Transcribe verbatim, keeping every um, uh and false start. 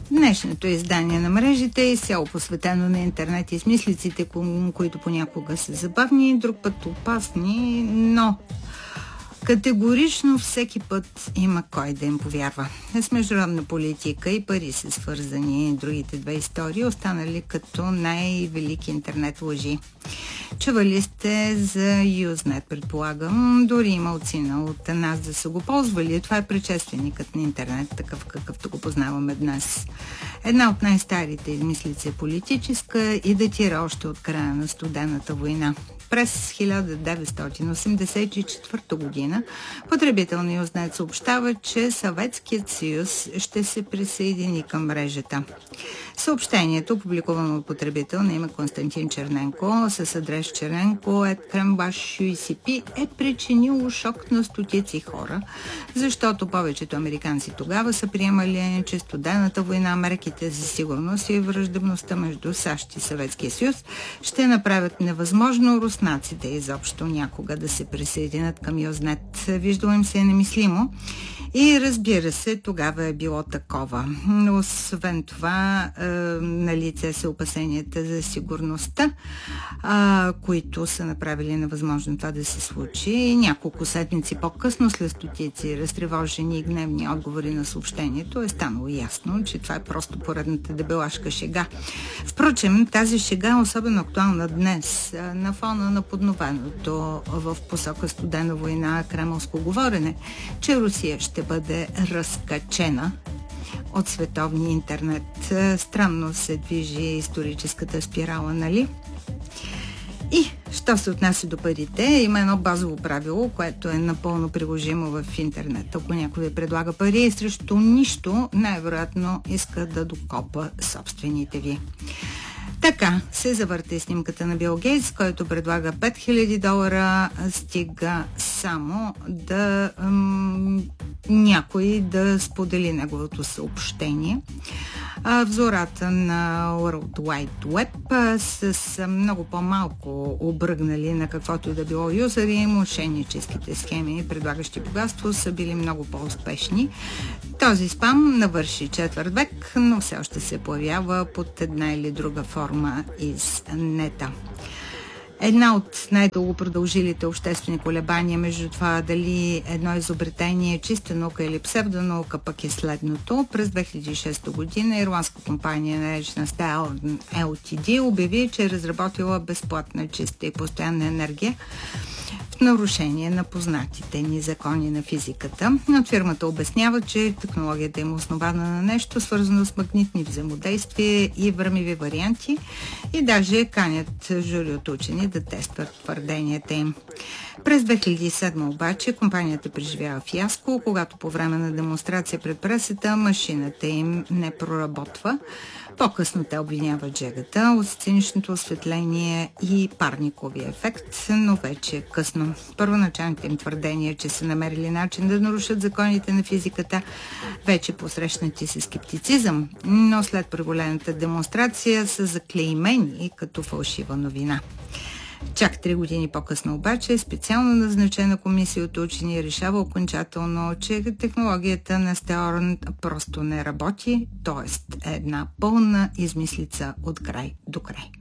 Днешното издание на мрежите е изцяло посветено на интернет и смислиците, които понякога са забавни, друг път опасни, но категорично всеки път има кой да им повярва. С международна политика и пари са свързани другите две истории, останали като най-велики интернет лъжи. Чували сте за Юзнет, предполагам. Дори има оцина от нас да са го ползвали. Това е предшественикът на интернет, такъв какъвто го познаваме днес. Една от най-старите измислици е политическа и датира още от края на Студената война. През хиляда деветстотин осемдесет и четвърта година потребител на Юзнет съобщава, че Съветският съюз ще се присъедини към мрежата. Съобщението, публикувано от потребител на име Константин Черненко с адрес черненко ет крембаш точка ю ес пи, е причинило шок на стотици хора, защото повечето американци тогава са приемали, че Студената война, мерките за сигурност и враждебността между САЩ и Съветския съюз ще направят невъзможно руснаците изобщо някога да се присъединят към Юзнет. Виждало им се е немислимо. И разбира се, тогава е било такова. Но освен това, е, на лице са опасенията за сигурността, е, които са направили невъзможно това да се случи. И няколко седмици по-късно, след стотици разтревожени и гневни отговори на съобщението, е станало ясно, че това е просто поредната дебелашка шега. Впрочем, тази шега е особено актуална днес, на фона на подновеното в посока Студена война кремълско говорене, че Русия ще бъде разкачена от световния интернет. Странно се движи историческата спирала, нали? И, що се отнася до парите, има едно базово правило, което е напълно приложимо в интернет. Ако някой ви предлага пари и срещу нищо, най-вероятно иска да докопа собствените ви. Така се завърта снимката на Бил Гейтс, който предлага пет хиляди долара, стига само да м- някой да сподели неговото съобщение. А, в зората на World Wide Web с много по-малко обръгнали на каквото и да било юзери, мошенническите схеми, предлагащи богатство, са били много по-успешни. Този спам навърши четвърт век, но все още се появява под една или друга форма из нета. Една от най-дълго продължилите обществени колебания между това дали едно изобретение е чиста наука или псевдонаука, пък е следното. През две хиляди и шеста година ирландска компания, наречена Stern ел ти ди, обяви, че е разработила безплатна, чиста и постоянна енергия в нарушение на познатите ни закони на физиката. Но фирмата обяснява, че технологията им е основана на нещо, свързано с магнитни взаимодействия и времеви варианти, и даже канят жури от учени да тестват твърденията им. През две хиляди и седма обаче компанията преживява фиаско, когато по време на демонстрация пред пресата машината им не проработва. По-късно те обвиняват жегата от сценичното осветление и парниковия ефект, но вече е късно. Първоначалните им твърдения, че са намерили начин да нарушат законите на физиката, вече посрещнати с скептицизъм, но след преголената демонстрация са заклеймени като фалшива новина. Чак три години по-късно обаче специално назначена комисия от учени решава окончателно, че технологията на Стеорн просто не работи, т.е. е една пълна измислица от край до край.